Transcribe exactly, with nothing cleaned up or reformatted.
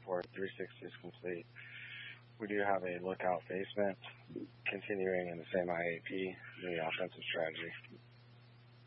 before three sixty is complete. We do have a lookout basement continuing in the same I A P, the offensive strategy.